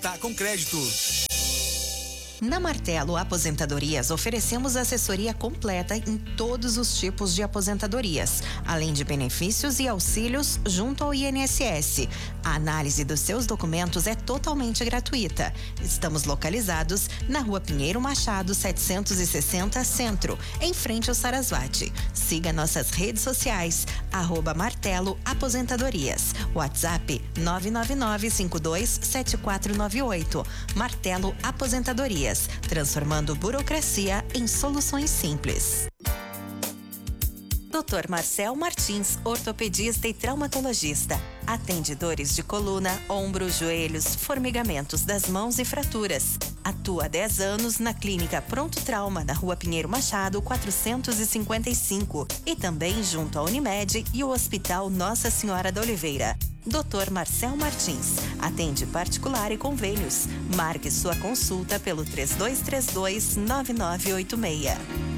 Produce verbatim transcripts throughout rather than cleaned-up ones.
Tá com crédito. Na Martelo Aposentadorias, oferecemos assessoria completa em todos os tipos de aposentadorias, além de benefícios e auxílios junto ao I N S S. A análise dos seus documentos é totalmente gratuita. Estamos localizados na Rua Pinheiro Machado, setecentos e sessenta, Centro, em frente ao Sarasvati. Siga nossas redes sociais, arroba Martelo Aposentadorias. WhatsApp nove nove nove cinco dois sete quatro nove oito. Martelo Aposentadorias. Transformando burocracia em soluções simples. doutor Marcel Martins, ortopedista e traumatologista. Atende dores de coluna, ombros, joelhos, formigamentos das mãos e fraturas. Atua há dez anos na Clínica Pronto Trauma, na Rua Pinheiro Machado, quatrocentos e cinquenta e cinco. E também junto à Unimed e o Hospital Nossa Senhora da Oliveira. doutor Marcel Martins. Atende particular e convênios. Marque sua consulta pelo três dois três dois nove nove oito seis.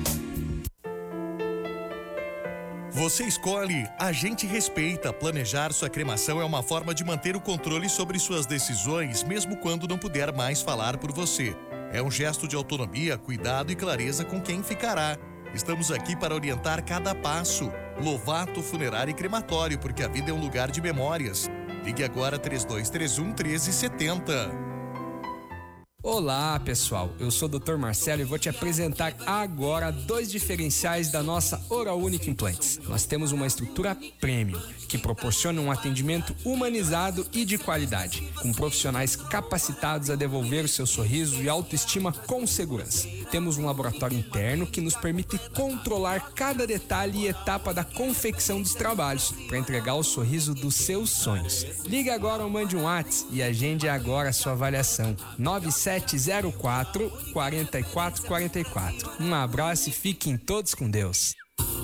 Você escolhe, a gente respeita. Planejar sua cremação é uma forma de manter o controle sobre suas decisões, mesmo quando não puder mais falar por você. É um gesto de autonomia, cuidado e clareza com quem ficará. Estamos aqui para orientar cada passo. Lovato Funerário e Crematório, porque a vida é um lugar de memórias. Ligue agora três dois três um, um três sete zero. Olá, pessoal. Eu sou o doutor Marcelo e vou te apresentar agora dois diferenciais da nossa Oral Unique Implantes. Nós temos uma estrutura premium que proporciona um atendimento humanizado e de qualidade, com profissionais capacitados a devolver o seu sorriso e autoestima com segurança. Temos um laboratório interno que nos permite controlar cada detalhe e etapa da confecção dos trabalhos para entregar o sorriso dos seus sonhos. Ligue agora ou mande um WhatsApp e agende agora a sua avaliação. nove sete zero quatro, quatro quatro quatro quatro. Um abraço e fiquem todos com Deus.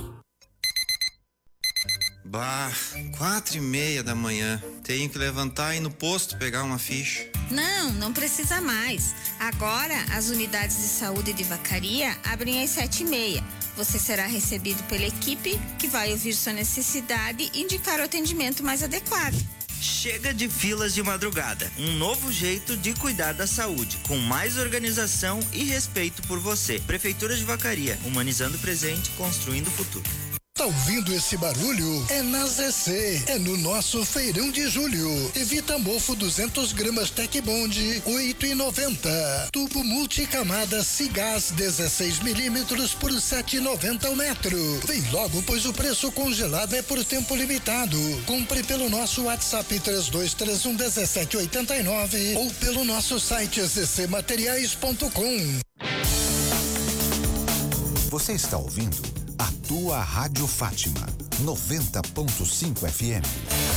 Bah, quatro e meia da manhã. Tenho que levantar e ir no posto pegar uma ficha. Não, não precisa mais. Agora, as unidades de saúde de Vacaria abrem às sete e meia. Você será recebido pela equipe que vai ouvir sua necessidade e indicar o atendimento mais adequado. Chega de filas de madrugada. Um novo jeito de cuidar da saúde, com mais organização e respeito por você. Prefeitura de Vacaria, humanizando o presente, construindo o futuro. Tá ouvindo esse barulho? É na Z C, é no nosso feirão de julho. Evita mofo duzentas gramas Tec Bond, oito e noventa. Tubo multicamada Cigás dezesseis milímetros por sete e noventa o metro. Vem logo, pois o preço congelado é por tempo limitado. Compre pelo nosso WhatsApp três dois três um um sete oito nove ou pelo nosso site z c materiais ponto com. Você está ouvindo a tua Rádio Fátima, noventa ponto cinco F M.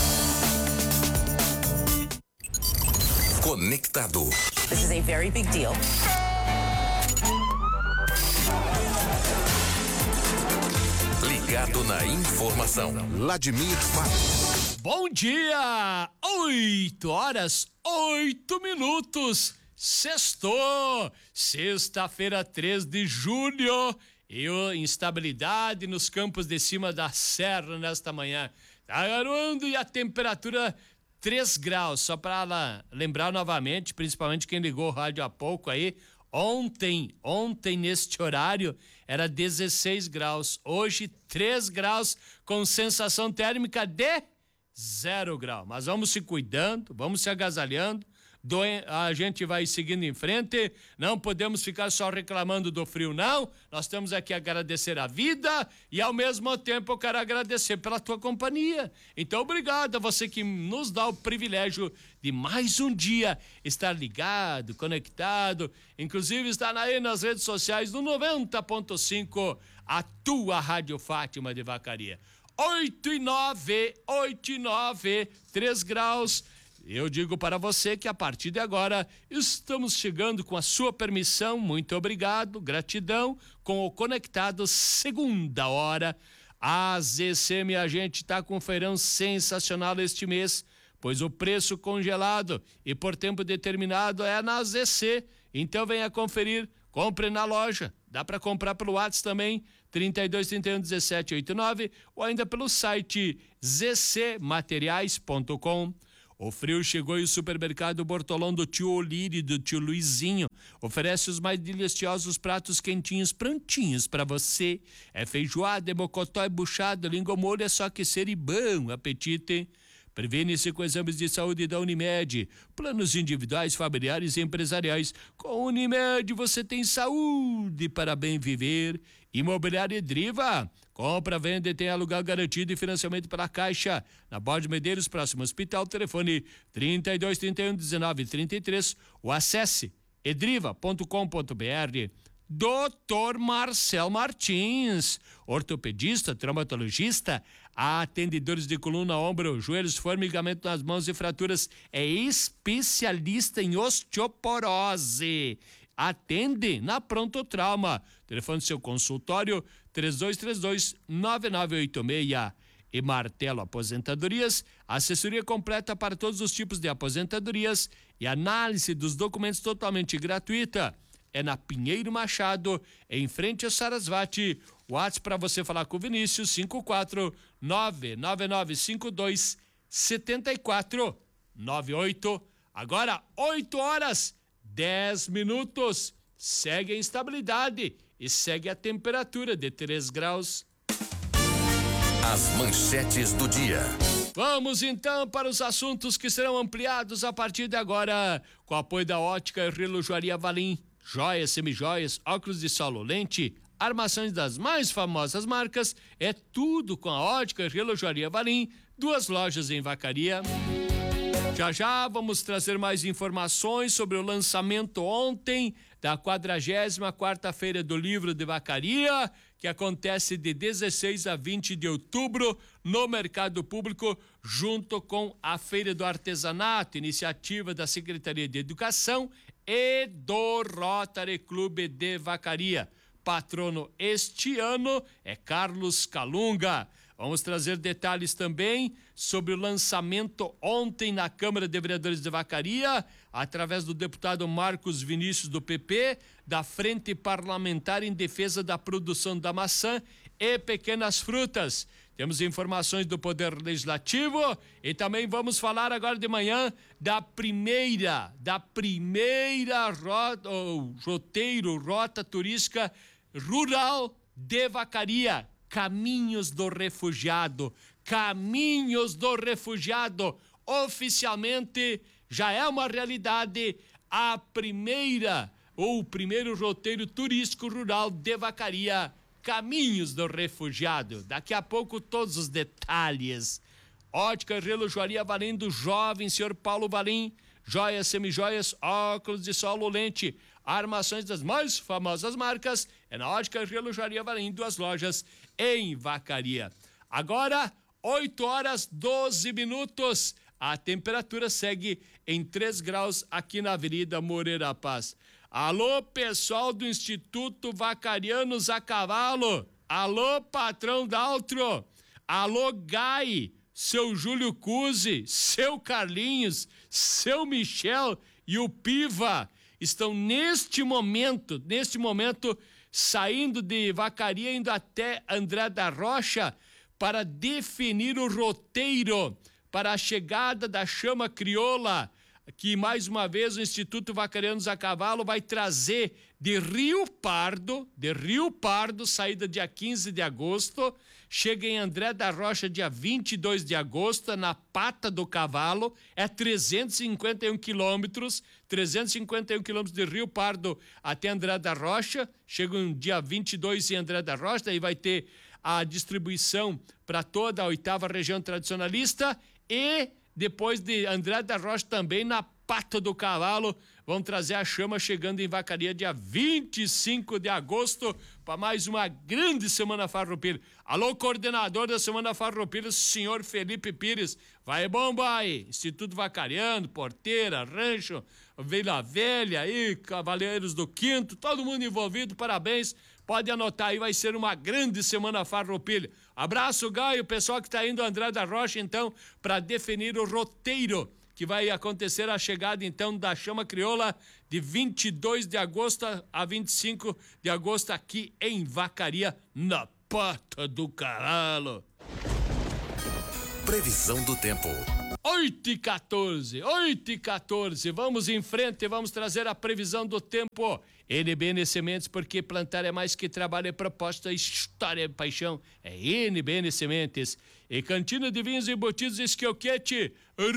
Conectado. This is a very big deal. Ligado na informação. Vladimir Fátima. Bom dia! Oito horas, oito minutos. Sextou! Sexta-feira, três de julho. E instabilidade nos campos de cima da serra nesta manhã. Tá garoando e a temperatura três graus. Só para lembrar novamente, principalmente quem ligou o rádio há pouco aí, ontem, ontem neste horário era dezesseis graus. Hoje três graus com sensação térmica de zero grau. Mas vamos se cuidando, vamos se agasalhando. A gente vai seguindo em frente, não podemos ficar só reclamando do frio, não. Nós temos aqui a agradecer a vida e ao mesmo tempo eu quero agradecer pela tua companhia. Então obrigado a você que nos dá o privilégio de mais um dia estar ligado, conectado, inclusive estar aí nas redes sociais do noventa ponto cinco, a tua Rádio Fátima de Vacaria. oito e nove, oito e nove, três graus. Eu digo para você que a partir de agora estamos chegando com a sua permissão, muito obrigado, gratidão, com o Conectado segunda hora. A Z C, minha gente, está com um feirão sensacional este mês, pois o preço congelado e por tempo determinado é na Z C. Então venha conferir, compre na loja, dá para comprar pelo WhatsApp também, trinta e dois, trinta e um, dezessete, oitenta e nove, ou ainda pelo site z c materiais ponto com. O frio chegou e o supermercado Bortolão do tio Olírio e do tio Luizinho oferece os mais deliciosos pratos quentinhos prontinhos para você. É feijoada, é mocotó, é buchado, língua molho, é só aquecer e bom apetite. Previne-se com exames de saúde da Unimed. Planos individuais, familiares e empresariais. Com Unimed você tem saúde para bem viver. Imobiliária Edriva. Compra, venda e tem aluguel garantido e financiamento pela Caixa. Na Borges Medeiros, próximo hospital, telefone trinta e dois, trinta e um, dezenove, trinta e três. Ou acesse edriva ponto com ponto br. doutor Marcel Martins, ortopedista, traumatologista, atende dores de coluna, ombro, joelhos, formigamento nas mãos e fraturas, é especialista em osteoporose. Atende na Pronto Trauma. Telefone do seu consultório três dois três dois, nove nove oito seis. E Martelo Aposentadorias, assessoria completa para todos os tipos de aposentadorias e análise dos documentos totalmente gratuita. É na Pinheiro Machado, em frente ao Sarasvati. WhatsApp para você falar com o Vinícius, cinco quatro nove nove nove cinco dois sete quatro nove oito. Agora, oito horas, dez minutos. Segue a instabilidade e segue a temperatura de três graus. As manchetes do dia. Vamos então para os assuntos que serão ampliados a partir de agora, com o apoio da Ótica e Relojoaria Valim. Joias, semijoias, óculos de sol, lente, armações das mais famosas marcas, é tudo com a Ótica e Relojoaria Valim, duas lojas em Vacaria. Já já vamos trazer mais informações sobre o lançamento ontem da quadragésima quarta Feira do Livro de Vacaria, que acontece de dezesseis a vinte de outubro no Mercado Público, junto com a Feira do Artesanato, iniciativa da Secretaria de Educação e do Rotary Clube de Vacaria. Patrono este ano é Carlos Calunga. Vamos trazer detalhes também sobre o lançamento ontem na Câmara de Vereadores de Vacaria, através do deputado Marcos Vinícius do P P, da Frente Parlamentar em Defesa da Produção da Maçã e Pequenas Frutas. Temos informações do Poder Legislativo e também vamos falar agora de manhã da primeira, da primeira rota, ou roteiro, rota turística rural de Vacaria. Caminhos do Refugiado, Caminhos do Refugiado, oficialmente já é uma realidade, a primeira, ou o primeiro roteiro turístico rural de Vacaria, Caminhos do Refugiado. Daqui a pouco todos os detalhes. Ótica e Relojoaria Valim do jovem senhor Paulo Valim, joias, semijoias, óculos de sol, lente, armações das mais famosas marcas, é na Ótica e Relojoaria Valim, duas lojas em Vacaria. Agora, oito horas, doze minutos. A temperatura segue em três graus aqui na Avenida Moreira Paz. Alô, pessoal do Instituto Vacarianos a Cavalo. Alô, patrão Daltro. Alô, Gai, seu Júlio Cusi, seu Carlinhos, seu Michel e o Piva estão neste momento, neste momento, saindo de Vacaria, indo até André da Rocha para definir o roteiro para a chegada da chama crioula, que mais uma vez o Instituto Vacarianos a Cavalo vai trazer de Rio Pardo, de Rio Pardo, saída dia quinze de agosto, chega em André da Rocha dia vinte e dois de agosto, na Pata do Cavalo, é trezentos e cinquenta e um quilômetros, trezentos e cinquenta e um quilômetros de Rio Pardo até André da Rocha, chega no dia vinte e dois em André da Rocha, daí vai ter a distribuição para toda a oitava região tradicionalista e depois de André da Rocha também na Pata do Cavalo, vão trazer a chama chegando em Vacaria dia vinte e cinco de agosto para mais uma grande Semana Farroupilha. Alô, coordenador da Semana Farroupilha, senhor Felipe Pires. Vai bomba aí, Instituto Vacariano, Porteira, Rancho, Vila Velha aí, Cavaleiros do Quinto, todo mundo envolvido, parabéns. Pode anotar aí, vai ser uma grande Semana Farroupilha. Abraço, Gaio, pessoal que está indo André da Rocha, então, para definir o roteiro que vai acontecer a chegada, então, da chama crioula de vinte e dois de agosto a vinte e cinco de agosto aqui em Vacaria, na Pata do Cavalo. Previsão do tempo. oito e quatorze, oito e quatorze, vamos em frente, vamos trazer a previsão do tempo. N B N Sementes, porque plantar é mais que trabalho, é proposta, história, é paixão, é N B N Sementes. E Cantina de Vinhos Embutidos Schiochetti,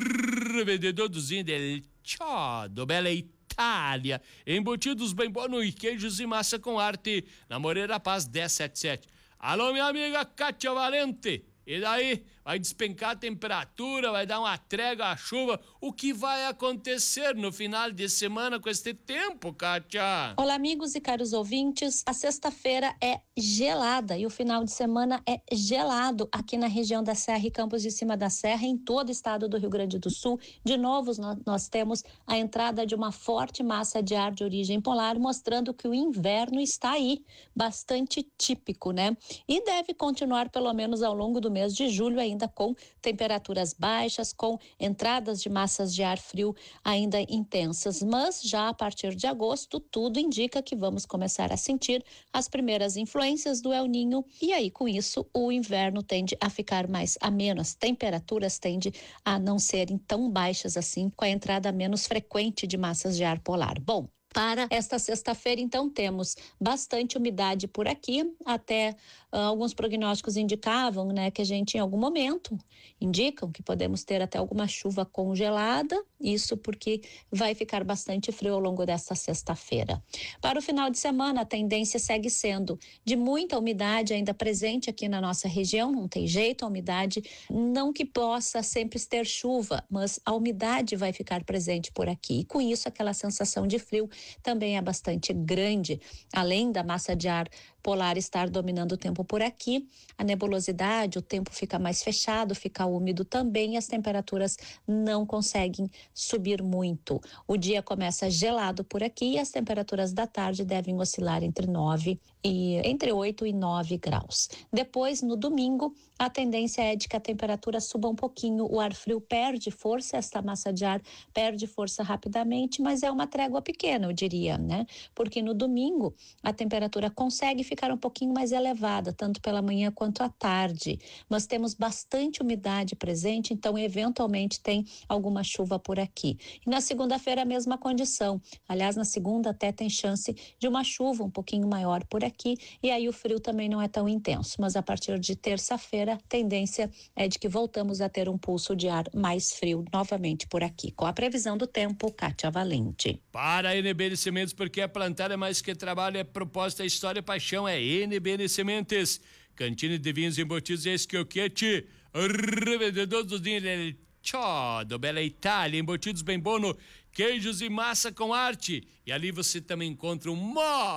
vendedor dos del Chiodo, Bela Itália, embutidos bem bom e queijos e massa com arte, na Moreira Paz dez setenta e sete. Alô, minha amiga Kátia Valente, e daí? Vai despencar a temperatura, vai dar uma trégua à chuva. O que vai acontecer no final de semana com este tempo, Kátia? Olá, amigos e caros ouvintes. A sexta-feira é gelada e o final de semana é gelado aqui na região da Serra e Campos de Cima da Serra, em todo o estado do Rio Grande do Sul. De novo, nós temos a entrada de uma forte massa de ar de origem polar, mostrando que o inverno está aí, bastante típico, né? E deve continuar pelo menos ao longo do mês de julho, ainda com temperaturas baixas, com entradas de massas de ar frio ainda intensas. Mas já a partir de agosto, tudo indica que vamos começar a sentir as primeiras influências do El Niño, e aí com isso o inverno tende a ficar mais ameno, as temperaturas tendem a não serem tão baixas assim, com a entrada menos frequente de massas de ar polar. Bom, para esta sexta-feira, então, temos bastante umidade por aqui, até uh, alguns prognósticos indicavam, né, que a gente em algum momento indicam que podemos ter até alguma chuva congelada, isso porque vai ficar bastante frio ao longo desta sexta-feira. Para o final de semana, a tendência segue sendo de muita umidade ainda presente aqui na nossa região, não tem jeito, a umidade, não que possa sempre ter chuva, mas a umidade vai ficar presente por aqui, e com isso aquela sensação de frio também é bastante grande. Além da massa de ar polar estar dominando o tempo por aqui, a nebulosidade, o tempo fica mais fechado, fica úmido também, e as temperaturas não conseguem subir muito. O dia começa gelado por aqui e as temperaturas da tarde devem oscilar entre nove e entre oito e nove graus. Depois, no domingo, a tendência é de que a temperatura suba um pouquinho, o ar frio perde força, esta massa de ar perde força rapidamente, mas é uma trégua pequena, eu diria, né? Porque no domingo a temperatura consegue ficar um pouquinho mais elevada, tanto pela manhã quanto à tarde, mas temos bastante umidade presente, então eventualmente tem alguma chuva por aqui. E na segunda-feira a mesma condição, aliás, na segunda até tem chance de uma chuva um pouquinho maior por aqui, e aí o frio também não é tão intenso, mas a partir de terça-feira a tendência é de que voltamos a ter um pulso de ar mais frio novamente por aqui. Com a previsão do tempo, Kátia Valente. Para a N B N Sementes, porque é plantar é mais que trabalho, é proposta, é história, é paixão, é N B N Sementes. Cantina de Vinhos Embutidos e Schiochetti, revendedor dos del Chiodo, Bela Itália, embutidos bem bono, queijos e massa com arte. E ali você também encontra um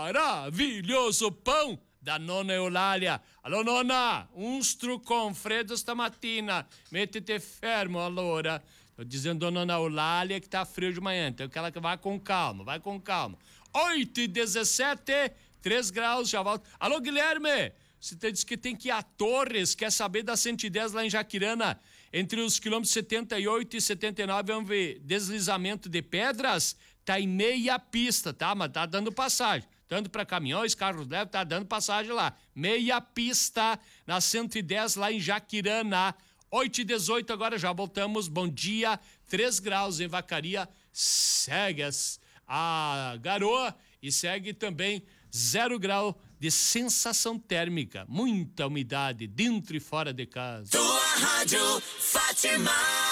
maravilhoso pão da nona Eulália. Alô, nona, unstro con freddo stamattina, mettete fermo allora. Tô dizendo, dona Eulália, que tá frio de manhã, então que ela vai com calma, vai com calma. oito e dezessete, três graus, já volto. Alô, Guilherme, você disse que tem que ir a Torres, quer saber da cento e dez lá em Jaquirana, entre os quilômetros setenta e oito e setenta e nove, vamos ver, deslizamento de pedras, tá em meia pista, tá? Mas tá dando passagem. Tanto para caminhões, carros leves, tá dando passagem lá. Meia pista na cento e dez lá em Jaquirana. oito e dezoito, agora já voltamos. Bom dia, três graus em Vacaria. Segue as, a garoa e segue também zero grau de sensação térmica. Muita umidade dentro e fora de casa. Tua Rádio Fátima.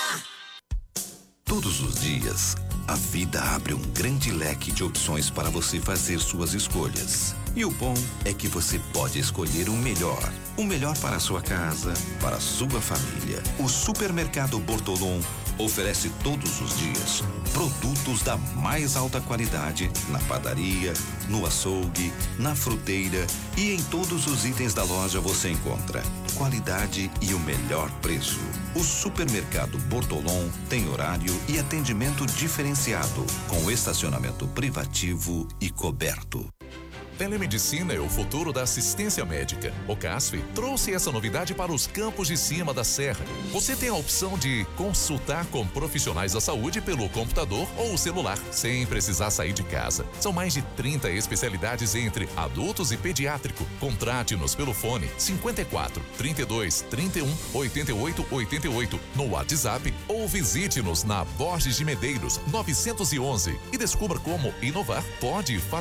Todos os dias, a vida abre um grande leque de opções para você fazer suas escolhas. E o bom é que você pode escolher o melhor. O melhor para a sua casa, para a sua família. O Supermercado Bortolom oferece todos os dias produtos da mais alta qualidade na padaria, no açougue, na fruteira e em todos os itens da loja você encontra qualidade e o melhor preço. O Supermercado Bortolom tem horário e atendimento diferenciado, com estacionamento privativo e coberto. Telemedicina é o futuro da assistência médica. O CASF trouxe essa novidade para os campos de cima da serra. Você tem a opção de consultar com profissionais da saúde pelo computador ou celular, sem precisar sair de casa. São mais de trinta especialidades entre adultos e pediátrico. Contrate-nos pelo fone cinquenta e quatro, trinta e dois, trinta e um, oitenta e oito, oitenta e oito no WhatsApp ou visite-nos na Borges de Medeiros novecentos e onze e descubra como inovar pode facilitar